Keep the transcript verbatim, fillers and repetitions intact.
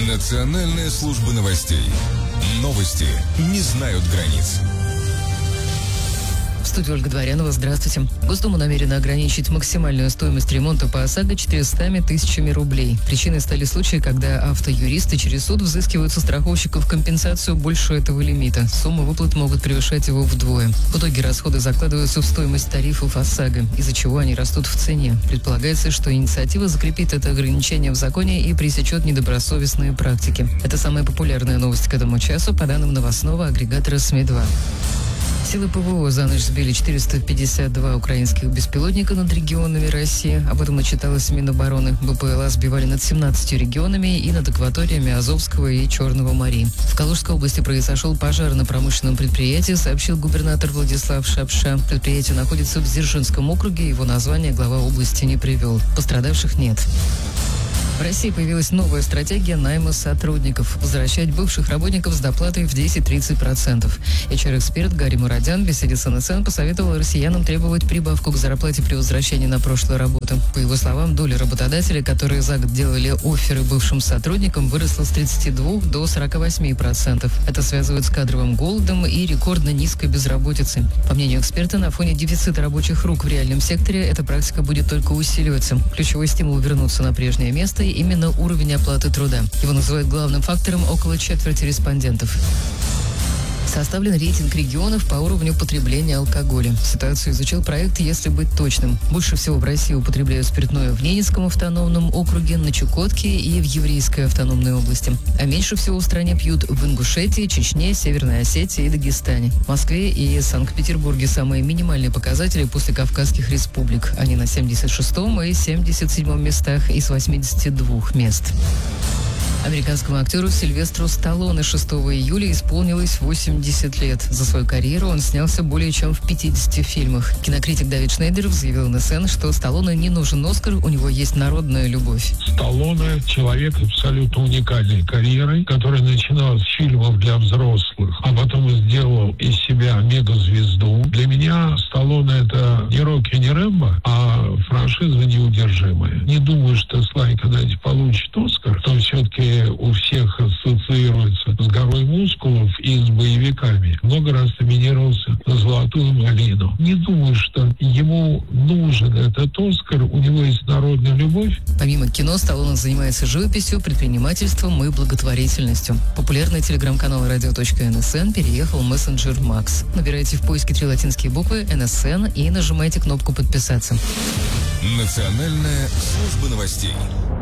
Национальная служба новостей. Новости не знают границ. В студии Ольга Дворянова. Здравствуйте. Госдума намерена ограничить максимальную стоимость ремонта по ОСАГО четырьмя тысячами рублей. Причиной стали случаи, когда автоюристы через суд взыскивают со страховщиков компенсацию больше этого лимита. Суммы выплат могут превышать его вдвое. В итоге расходы закладываются в стоимость тарифов ОСАГО, из-за чего они растут в цене. Предполагается, что инициатива закрепит это ограничение в законе и пресечет недобросовестные практики. Это самая популярная новость к этому часу, по данным новостного агрегатора СМИ два. Силы ПВО за ночь сбили четыреста пятьдесят два украинских беспилотника над регионами России. Об этом начиталось Минобороны. БПЛА сбивали над семнадцатью регионами и над акваториями Азовского и Черного морей. В Калужской области произошел пожар на промышленном предприятии, сообщил губернатор Владислав Шапша. Предприятие находится в Дзержинском округе, его название глава области не привел. Пострадавших нет. В России появилась новая стратегия найма сотрудников. Возвращать бывших работников с доплатой в десять-тридцать процентов. эйч ар-эксперт Гарри Мурадян в беседе с эн эс эн посоветовал россиянам требовать прибавку к зарплате при возвращении на прошлую работу. По его словам, доля работодателей, которые за год делали офферы бывшим сотрудникам, выросла с тридцати двух до сорока восьми процентов. Это связывают с кадровым голодом и рекордно низкой безработицей. По мнению эксперта, на фоне дефицита рабочих рук в реальном секторе эта практика будет только усиливаться. Ключевой стимул вернуться на прежнее место – именно уровень оплаты труда. Его называют главным фактором около четверти респондентов. Составлен рейтинг регионов по уровню потребления алкоголя. Ситуацию изучил проект «Если быть точным». Больше всего в России употребляют спиртное в Ненецком автономном округе, на Чукотке и в Еврейской автономной области. А меньше всего в стране пьют в Ингушетии, Чечне, Северной Осетии и Дагестане. В Москве и Санкт-Петербурге самые минимальные показатели после Кавказских республик. Они на семьдесят шестом и семьдесят седьмом местах из восьмидесяти двух мест. Американскому актеру Сильвестру Сталлоне шестого июля исполнилось восемьдесят лет. За свою карьеру он снялся более чем в пятидесяти фильмах. Кинокритик Давид Шнейдер заявил эн эс эн, что Сталлоне не нужен Оскар, у него есть народная любовь. Сталлоне — человек абсолютно уникальной карьерой, который начинал с фильмов для взрослых, а потом сделал из себя мегазвезду. Для меня Сталлоне — это не Рокки, не Рэмбо, а франшиза неудержимая. Не думаю, что Слай когда-нибудь получит Оскар, то все-таки у всех ассоциируется с горой мускулов и с боевиками. Много раз номинировался на «Золотую малину». Не думаю, что ему нужен этот Оскар, у него есть народная любовь. Помимо кино, Сталлоне занимается живописью, предпринимательством и благотворительностью. Популярный телеграм-канал радио точка эн эс эн переехал в мессенджер Макс. Набирайте в поиске три латинские буквы эн эс эн и нажимайте кнопку «Подписаться». Национальная служба новостей.